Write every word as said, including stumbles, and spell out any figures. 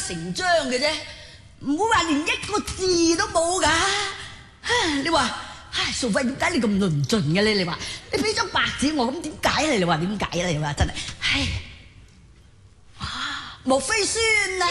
成章嘅啫，唔會話連一個字都冇噶。你話，唉，淑妃點解你咁論盡嘅咧？你話，你俾張白紙我，咁點解咧？你話點解咧？你話真係，唉，哇，莫非孫啊？